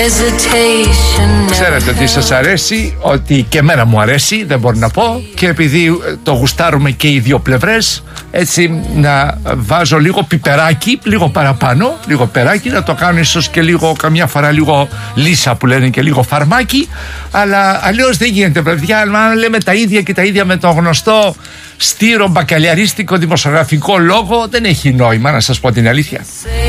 Ξέρετε ότι σας αρέσει, ότι και εμένα μου αρέσει, δεν μπορώ να πω, και επειδή το γουστάρουμε και οι δύο πλευρές, έτσι να βάζω λίγο πιπεράκι, λίγο παραπάνω, λίγο περάκι, να το κάνω ίσως και λίγο, καμιά φορά λίγο λύσα που λένε, και λίγο φαρμάκι, αλλά αλλιώς δεν γίνεται, παιδιά. Αν λέμε τα ίδια και τα ίδια με τον γνωστό στήρο μπακαλιαρίστικο δημοσιογραφικό λόγο, δεν έχει νόημα, να σας πω την αλήθεια.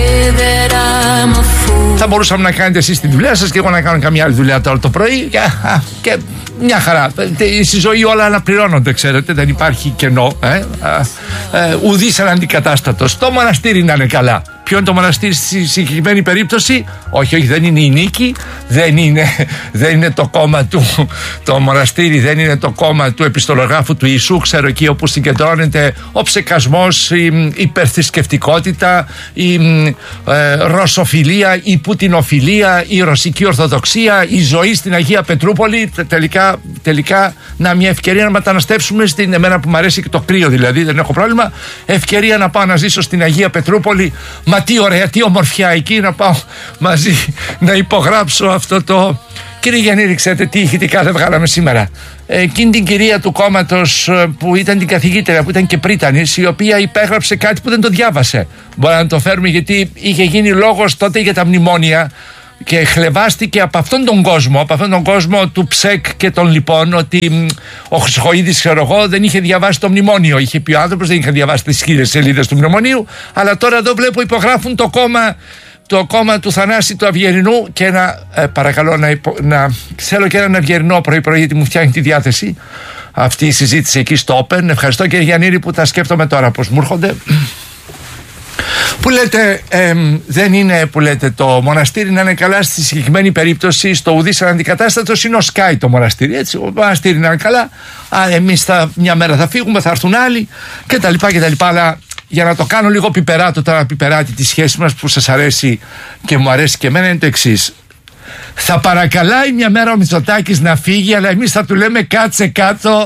Θα μπορούσαμε να κάνετε εσείς τη δουλειά σας και εγώ να κάνω καμιά άλλη δουλειά τώρα το πρωί και μια χαρά. Στη ζωή όλα αναπληρώνονται, ξέρετε, δεν υπάρχει κενό. Ουδής αναντικατάστατος. Το μοναστήρι να είναι καλά. Ποιο είναι το μοναστήρι στη συγκεκριμένη περίπτωση? Όχι, δεν είναι η νίκη, δεν είναι το κόμμα του, το μοναστήρι δεν είναι το κόμμα του επιστολογράφου του Ιησού, ξέρω, εκεί όπου συγκεντρώνεται ο ψεκασμός, η υπερθρησκευτικότητα, η ρωσοφιλία, η πουτινοφιλία, η ρωσική ορθοδοξία, η ζωή στην Αγία Πετρούπολη. Τελικά να μια ευκαιρία να μεταναστεύσουμε στην, εμένα που μου αρέσει και το κρύο δηλαδή, δεν έχω πρόβλημα, ευκαιρία να πάω να ζήσω στην Αγία Πετρούπολη. Μα τι ωραία, τι ομορφιά εκεί, να πάω μαζί να υπογράψω αυτό το... Κύριε Γιαννήρη, ξέρετε τι ηχητικά δεν βγάλαμε σήμερα? Εκείνη την κυρία του κόμματος που ήταν την καθηγήτρια, που ήταν και πρίτανης, η οποία υπέγραψε κάτι που δεν το διάβασε. Μπορεί να το φέρουμε, γιατί είχε γίνει λόγος τότε για τα μνημόνια και χλεβάστηκε από αυτόν τον κόσμο του ψεκ και των λοιπών, ότι ο Χρυσοχοΐδης, ξέρω εγώ, δεν είχε διαβάσει το μνημόνιο. Είχε πει ο άνθρωπος, δεν είχε διαβάσει τις 1000 σελίδες του μνημονίου, αλλά τώρα εδώ βλέπω υπογράφουν το κόμμα του Θανάση του Αυγερινού, και παρακαλώ θέλω και έναν Αυγερινό πρωί-πρωί, γιατί μου φτιάχνει τη διάθεση αυτή η συζήτηση εκεί στο Open. Ευχαριστώ κύριε Γιαννήρη που τα σκέφτομαι τώρα πως μου έρχονται. Που λέτε, δεν είναι, που λέτε, το μοναστήρι να είναι καλά στη συγκεκριμένη περίπτωση, στο ουδής αναντικατάστατος είναι ο Σκάι το μοναστήρι, έτσι, ο μοναστήρι να είναι καλά, εμείς μια μέρα θα φύγουμε, θα έρθουν άλλοι κτλ. Αλλά για να το κάνω λίγο πιπεράτο τώρα, πιπεράτη τη σχέση μας που σας αρέσει και μου αρέσει και εμένα, είναι το εξής. Θα παρακαλάει μια μέρα ο Μητσοτάκης να φύγει, αλλά εμείς θα του λέμε κάτσε κάτω.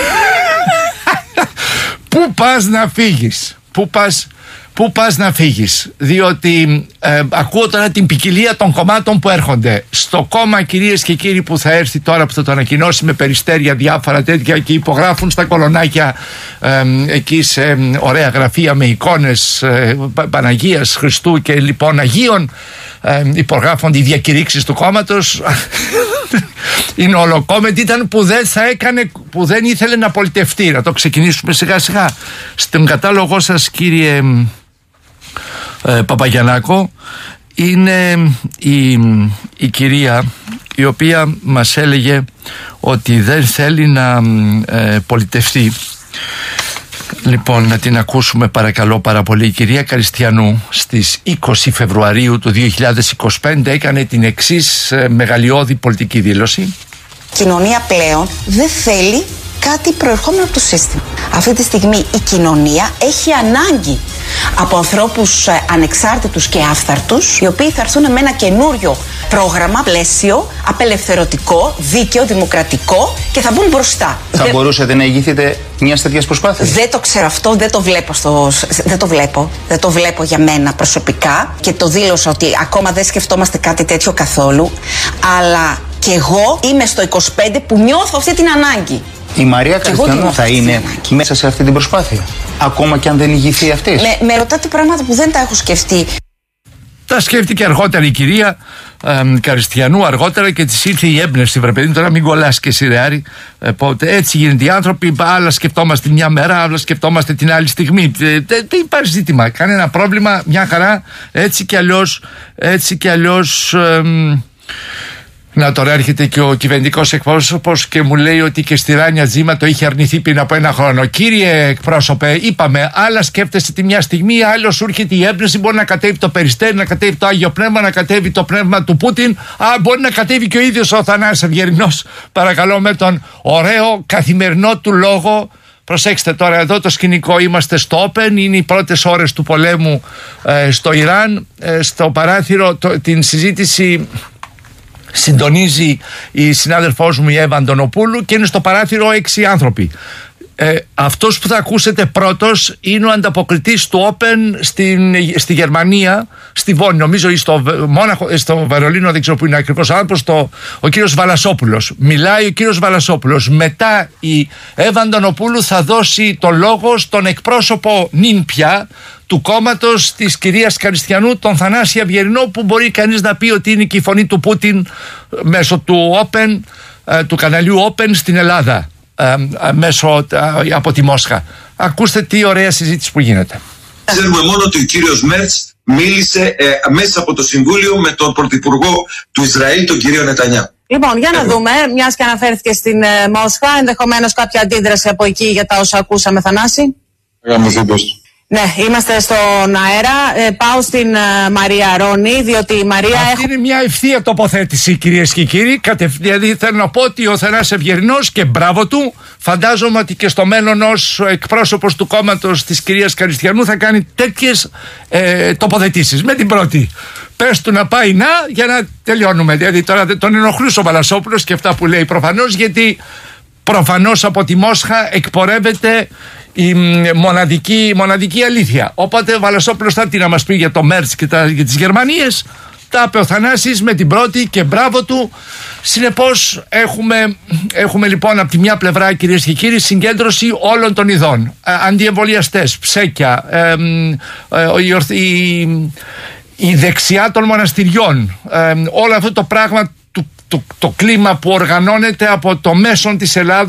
Πού πας να φύγεις? Πού πας να φύγεις? Διότι ακούω τώρα την ποικιλία των κομμάτων που έρχονται. Στο κόμμα, κυρίες και κύριοι, που θα έρθει τώρα, που θα το ανακοινώσει με περιστέρια διάφορα τέτοια και υπογράφουν στα κολονάκια εκεί σε ωραία γραφεία με εικόνες Παναγίας, Χριστού και λοιπόν Αγίων, υπογράφονται οι διακηρύξεις του κόμματος. Είναι ολοκόμετη, ήταν που δεν ήθελε να πολιτευτεί. Να το ξεκινήσουμε σιγά σιγά. Στον κατάλογο σας, κύριε Παπαγιαννάκο, είναι η κυρία η οποία μας έλεγε ότι δεν θέλει να πολιτευτεί. Λοιπόν, να την ακούσουμε παρακαλώ πάρα πολύ. Η κυρία Καριστιανού στις 20 Φεβρουαρίου του 2025 έκανε την εξής μεγαλειώδη πολιτική δήλωση. Η κοινωνία πλέον δεν θέλει κάτι προερχόμενο από το σύστημα. Αυτή τη στιγμή η κοινωνία έχει ανάγκη από ανθρώπους ανεξάρτητους και άφθαρτους, οι οποίοι θα έρθουν με ένα καινούριο πρόγραμμα, πλαίσιο, απελευθερωτικό, δίκαιο, δημοκρατικό, και θα μπουν μπροστά. Θα μπορούσατε να ηγηθείτε μιας τέτοιας προσπάθειας? Δεν το ξέρω αυτό, δεν το βλέπω για μένα προσωπικά, και το δήλωσα ότι ακόμα δεν σκεφτόμαστε κάτι τέτοιο καθόλου, αλλά και εγώ είμαι στο 25 που νιώθω αυτή την ανάγκη. Η Μαρία Καριστιανού θα είναι μέσα σε αυτή την προσπάθεια, ακόμα και αν δεν ηγηθεί αυτή? Με ρωτάτε πράγματα που δεν τα έχω σκεφτεί. Τα σκέφτηκε αργότερα η κυρία Καριστιανού, αργότερα, και της ήρθε η έμπνευση. Βρε παιδί, τώρα μην κολλάς και εσύ, ρε Άρη. Έτσι γίνεται οι άνθρωποι. Άλλα σκεφτόμαστε μια μέρα, άλλα σκεφτόμαστε την άλλη στιγμή. Δεν υπάρχει ζήτημα, κανένα πρόβλημα, μια χαρά. Έτσι κι αλλιώς. Να, τώρα έρχεται και ο κυβερνητικός εκπρόσωπος και μου λέει ότι και στη Ράνια Τζίμα το είχε αρνηθεί πριν από ένα χρόνο. Κύριε εκπρόσωπε, είπαμε, άλλα σκέφτεστε τη μια στιγμή, άλλο σου έρχεται η έμπνευση. Μπορεί να κατέβει το Περιστέρι, να κατέβει το Άγιο Πνεύμα, να κατέβει το πνεύμα του Πούτιν. Μπορεί να κατέβει και ο ίδιος ο Θανάσης Αυγερινός, παρακαλώ, με τον ωραίο καθημερινό του λόγο. Προσέξτε τώρα, εδώ το σκηνικό, είμαστε στο Open, είναι οι πρώτες ώρες του πολέμου στο Ιράν. Στο παράθυρο την συζήτηση συντονίζει η συνάδελφός μου η Εύα Αντωνοπούλου και είναι στο παράθυρο 6 άνθρωποι. Αυτός που θα ακούσετε πρώτος είναι ο ανταποκριτής του Open στη Γερμανία, στη Βόνη, νομίζω, ή στο Βερολίνο, δεν ξέρω που είναι ακριβώς άνθρωπος, ο κύριος Βαλασόπουλος. Μιλάει ο κύριος Βαλασόπουλος. Μετά η Εύα Αντωνοπούλου θα δώσει το λόγο στον εκπρόσωπο νυν πια του κόμματος της κυρίας Καριστιανού, τον Θανάση Αυγερινό, που μπορεί κανείς να πει ότι είναι και η φωνή του Πούτιν μέσω του Open, του καναλιού Open στην Ελλάδα, μέσω από τη Μόσχα. Ακούστε τι ωραία συζήτηση που γίνεται. Ξέρουμε μόνο ότι ο κύριος Μέρτς μίλησε μέσα από το Συμβούλιο με τον Πρωθυπουργό του Ισραήλ, τον κύριο Νετανιά. Λοιπόν, για να δούμε, μιας και αναφέρθηκε στην Μόσχα, ενδεχομένως κάποια αντίδραση από εκεί για τα όσα ακούσαμε, Θανάση. Ναι, είμαστε στον αέρα. Πάω στην Μαρία Ρόνη, διότι η Μαρία. Αυτή είναι μια ευθεία τοποθέτηση, κυρίες και κύριοι. Δηλαδή θέλω να πω ότι ο Θανάσης Αυγερινός, και μπράβο του, φαντάζομαι ότι και στο μέλλον ως εκπρόσωπος του κόμματος της κυρίας Καριστιανού θα κάνει τέτοιες τοποθετήσεις. Με την πρώτη. Πες του να πάει για να τελειώνουμε. Δηλαδή τώρα δεν τον ενοχλούσε ο Βαλασόπουλος και αυτά που λέει προφανώς, γιατί προφανώς από τη Μόσχα εκπορεύεται η μοναδική αλήθεια. Οπότε ο Βαλασόπουλος θα έρθει να μας πει για το Μέρτς και για τις Γερμανίες. Τα είπε ο Θανάσης με την πρώτη και μπράβο του. Συνεπώς έχουμε λοιπόν από τη μια πλευρά, κυρίες και κύριοι, συγκέντρωση όλων των ειδών. Αντιεμβολιαστές, ψέκια, η δεξιά των μοναστηριών, όλο αυτό το πράγμα, το κλίμα που οργανώνεται από το μέσον της Ελλάδος